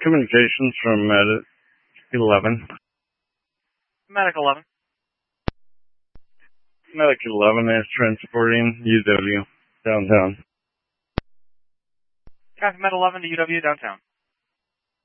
communications from Medic 11. Medic 11. Medic 11 is transporting UW downtown. Copy, Med 11 to UW downtown.